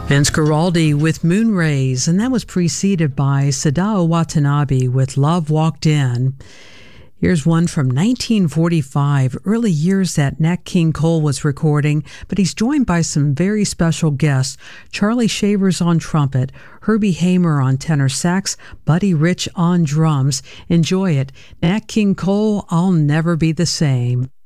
Vince Guaraldi with Moonrays, and that was preceded by Sadao Watanabe with Love Walked In. Here's one from 1945, early years that Nat King Cole was recording, but he's joined by some very special guests. Charlie Shavers on trumpet, Herbie Hamer on tenor sax, Buddy Rich on drums. Enjoy it. Nat King Cole, I'll Never Be the Same.